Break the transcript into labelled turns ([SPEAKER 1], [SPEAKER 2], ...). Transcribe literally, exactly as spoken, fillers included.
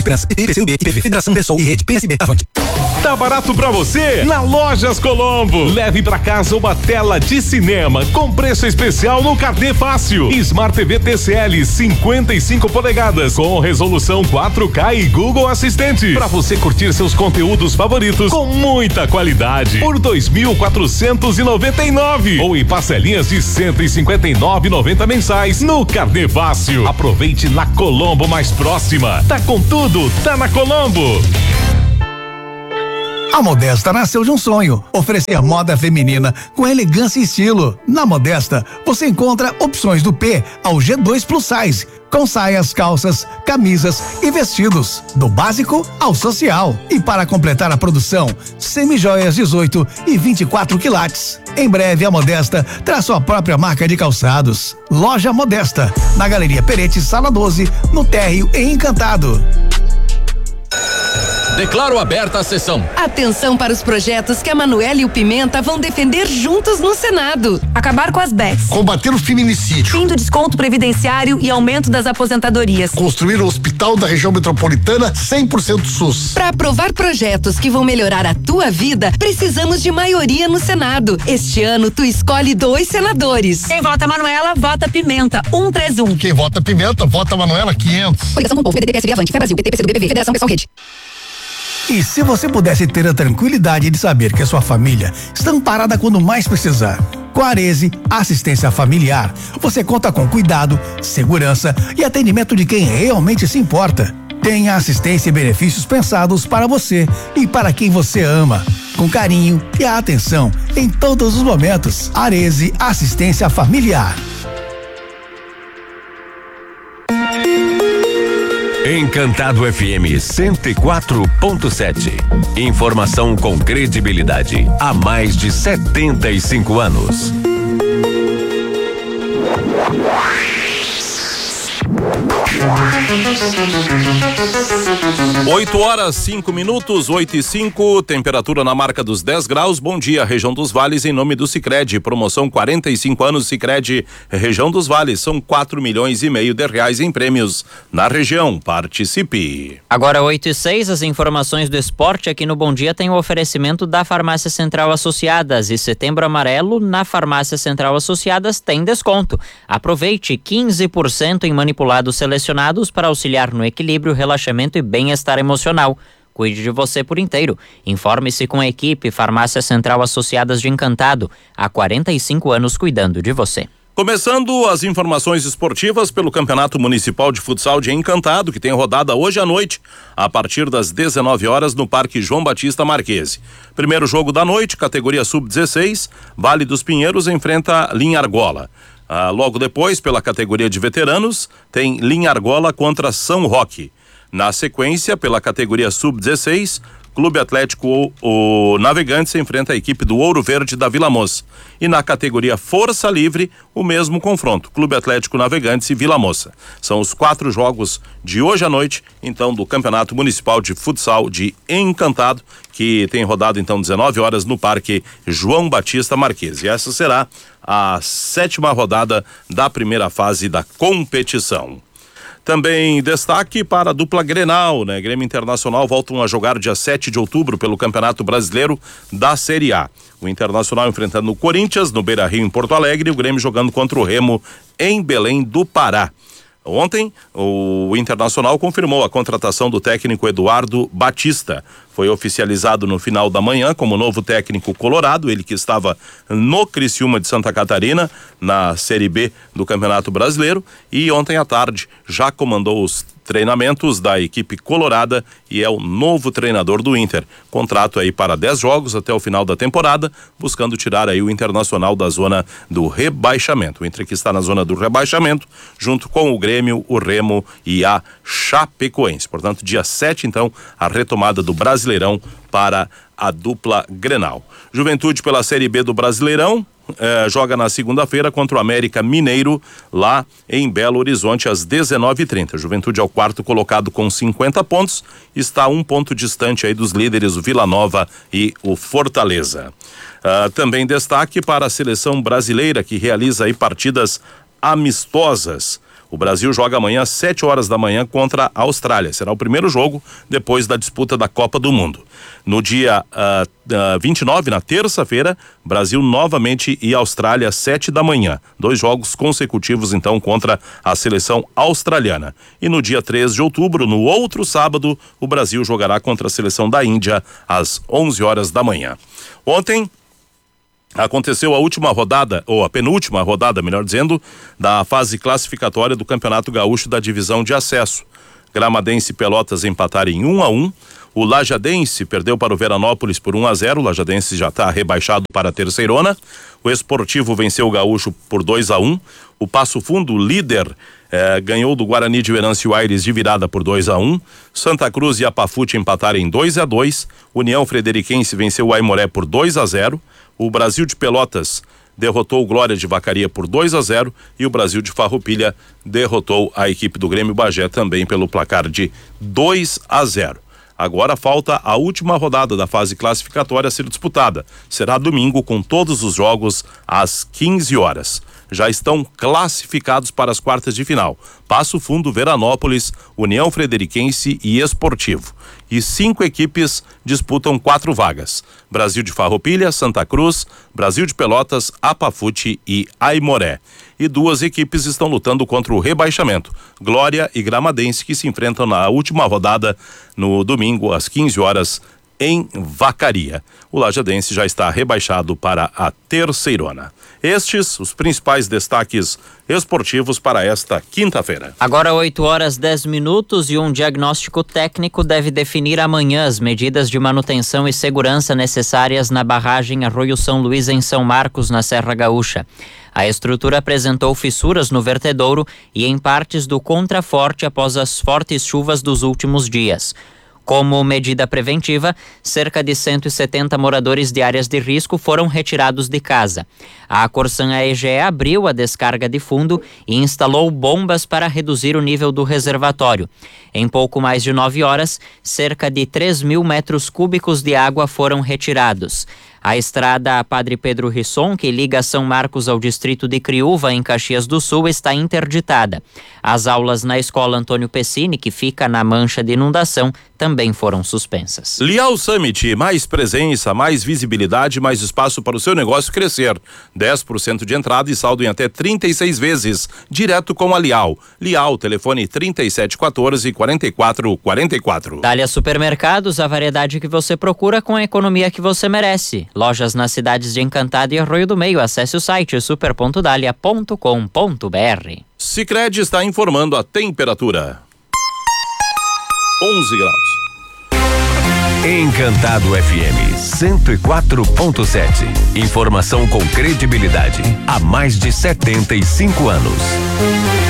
[SPEAKER 1] França, I P C U B, I P V, Federação Pessoal e Rede P S B. Avante.
[SPEAKER 2] Tá barato pra você? Na Lojas Colombo. Leve pra casa uma tela de cinema com preço especial no Carnê Fácil. Smart T V T C L cinquenta e cinco polegadas com resolução quatro K e Google Assistente. Pra você curtir seus conteúdos favoritos com muita qualidade. Por dois mil quatrocentos e noventa e nove ou em parcelinhas de cento e cinquenta e nove e noventa mensais no Carnê Fácil. Aproveite na Colombo mais próxima. Tá com tudo, tá na Colombo.
[SPEAKER 3] A Modesta nasceu de um sonho, oferecer moda feminina com elegância e estilo. Na Modesta, você encontra opções do P ao G dois Plus Size, com saias, calças, camisas e vestidos, do básico ao social. E para completar a produção, semijoias dezoito e vinte e quatro quilates. Em breve, a Modesta terá sua própria marca de calçados. Loja Modesta, na Galeria Perete, Sala doze, no térreo em Encantado.
[SPEAKER 4] Declaro aberta a sessão.
[SPEAKER 5] Atenção para os projetos que a Manuela e o Pimenta vão defender juntos no Senado.
[SPEAKER 6] Acabar com as B E Cs.
[SPEAKER 7] Combater o feminicídio.
[SPEAKER 6] Fim do desconto previdenciário e aumento das aposentadorias.
[SPEAKER 7] Construir o hospital da região metropolitana cem por cento SUS.
[SPEAKER 5] Para aprovar projetos que vão melhorar a tua vida, precisamos de maioria no Senado. Este ano, tu escolhe dois senadores.
[SPEAKER 6] Quem vota Manuela, vota Pimenta. um três um.
[SPEAKER 7] Quem vota Pimenta, vota Manuela quinhentos.
[SPEAKER 5] Coligação com o povo, P D T, P S B, Avante, Fé Brasil, P T, P C do B B V, Federação Pessoal Rede.
[SPEAKER 3] E se você pudesse ter a tranquilidade de saber que a sua família está amparada quando mais precisar? Com a Arezzi Assistência Familiar, você conta com cuidado, segurança e atendimento de quem realmente se importa. Tenha assistência e benefícios pensados para você e para quem você ama. Com carinho e atenção em todos os momentos. Arezzi Assistência Familiar.
[SPEAKER 8] Encantado F M cento e quatro ponto sete. Informação com credibilidade há mais de setenta e cinco anos.
[SPEAKER 9] oito horas, cinco minutos, oito e cinco, temperatura na marca dos dez graus. Bom dia, região dos Vales, em nome do Sicredi. Promoção quarenta e cinco anos Sicredi, região dos Vales. São quatro milhões e meio de reais em prêmios na região. Participe.
[SPEAKER 10] Agora oito e seis, as informações do esporte aqui no Bom Dia tem o oferecimento da Farmácia Central Associadas. E Setembro Amarelo na Farmácia Central Associadas tem desconto. Aproveite quinze por cento em manipulados selecionados para auxiliar no equilíbrio, relaxamento e bem-estar emocional. Cuide de você por inteiro. Informe-se com a equipe Farmácia Central Associadas de Encantado. Há quarenta e cinco anos cuidando de você.
[SPEAKER 9] Começando as informações esportivas pelo Campeonato Municipal de Futsal de Encantado, que tem rodada hoje à noite, a partir das dezenove horas, no Parque João Batista Marquese. Primeiro jogo da noite, categoria sub dezesseis, Vale dos Pinheiros enfrenta Linha Argola. Ah, logo depois, pela categoria de veteranos, tem Linha Argola contra São Roque. Na sequência, pela categoria sub dezesseis, Clube Atlético o, o Navegantes enfrenta a equipe do Ouro Verde da Vila Moça. E na categoria Força Livre, o mesmo confronto, Clube Atlético Navegantes e Vila Moça. São os quatro jogos de hoje à noite, então, do Campeonato Municipal de Futsal de Encantado, que tem rodado, então, dezenove horas no Parque João Batista Marquese. E essa será a sétima rodada da primeira fase da competição. Também destaque para a dupla Grenal, né? Grêmio Internacional voltam a jogar dia sete de outubro pelo Campeonato Brasileiro da Série A. O Internacional enfrentando o Corinthians no Beira-Rio em Porto Alegre e o Grêmio jogando contra o Remo em Belém do Pará. Ontem, o Internacional confirmou a contratação do técnico Eduardo Batista. Foi oficializado no final da manhã como novo técnico colorado, ele que estava no Criciúma de Santa Catarina, na Série B do Campeonato Brasileiro, e ontem à tarde já comandou os treinamentos da equipe colorada e é o novo treinador do Inter. Contrato aí para dez jogos até o final da temporada, buscando tirar aí o Internacional da zona do rebaixamento. O Inter que está na zona do rebaixamento, junto com o Grêmio, o Remo e a Chapecoense. Portanto, dia sete, então, a retomada do Brasileirão para a dupla Grenal. Juventude pela Série B do Brasileirão, eh, joga na segunda-feira contra o América Mineiro, lá em Belo Horizonte, às dezenove e trinta. Juventude é o quarto colocado com cinquenta pontos, está um ponto distante aí dos líderes, o Vila Nova e o Fortaleza. Ah, também destaque para a seleção brasileira, que realiza aí partidas amistosas. O Brasil joga amanhã às sete horas da manhã contra a Austrália. Será o primeiro jogo depois da disputa da Copa do Mundo. No dia uh, uh, vinte e nove, na terça-feira, Brasil novamente e Austrália às sete da manhã. Dois jogos consecutivos então contra a seleção australiana. E no dia três de outubro, no outro sábado, o Brasil jogará contra a seleção da Índia às onze horas da manhã. Ontem aconteceu a última rodada, ou a penúltima rodada, melhor dizendo, da fase classificatória do Campeonato Gaúcho da divisão de acesso. Gramadense e Pelotas empataram em um a um. O Lajadense perdeu para o Veranópolis por um a zero. O Lajadense já está rebaixado para a Terceirona. O Esportivo venceu o Gaúcho por dois a um. O Passo Fundo, líder, eh, ganhou do Guarani de Venâncio Aires de virada por dois a um. Santa Cruz e Apafute empataram em dois a dois. União Frederiquense venceu o Aimoré por dois a zero. O Brasil de Pelotas derrotou o Glória de Vacaria por dois a zero e o Brasil de Farroupilha derrotou a equipe do Grêmio Bagé também pelo placar de dois a zero. Agora falta a última rodada da fase classificatória a ser disputada. Será domingo com todos os jogos às quinze horas. Já estão classificados para as quartas de final: Passo Fundo, Veranópolis, União Frederiquense e Esportivo. E cinco equipes disputam quatro vagas: Brasil de Farroupilha, Santa Cruz, Brasil de Pelotas, Apafute e Aimoré. E duas equipes estão lutando contra o rebaixamento: Glória e Gramadense, que se enfrentam na última rodada no domingo às quinze horas em Vacaria. O Lajadense já está rebaixado para a Terceirona. Estes os principais destaques esportivos para esta quinta-feira.
[SPEAKER 10] Agora oito horas dez minutos e um diagnóstico técnico deve definir amanhã as medidas de manutenção e segurança necessárias na barragem Arroio São Luís em São Marcos, na Serra Gaúcha. A estrutura apresentou fissuras no vertedouro e em partes do contraforte após as fortes chuvas dos últimos dias. Como medida preventiva, cerca de cento e setenta moradores de áreas de risco foram retirados de casa. A Corsan A E G E abriu a descarga de fundo e instalou bombas para reduzir o nível do reservatório. Em pouco mais de nove horas, cerca de três mil metros cúbicos de água foram retirados. A estrada Padre Pedro Risson, que liga São Marcos ao distrito de Criúva, em Caxias do Sul, está interditada. As aulas na escola Antônio Pessini, que fica na mancha de inundação, também foram suspensas.
[SPEAKER 9] Lial Summit, mais presença, mais visibilidade, mais espaço para o seu negócio crescer. dez por cento de entrada e saldo em até trinta e seis vezes, direto com a Lial. Lial, telefone trinta e sete quatorze, quarenta e quatro quarenta e quatro.
[SPEAKER 10] Dália Supermercados, a variedade que você procura com a economia que você merece. Lojas nas cidades de Encantado e Arroio do Meio. Acesse o site super ponto dália ponto com ponto br.
[SPEAKER 9] Sicredi está informando a temperatura. onze graus.
[SPEAKER 8] Encantado F M cento e quatro ponto sete. Informação com credibilidade há mais de setenta e cinco anos.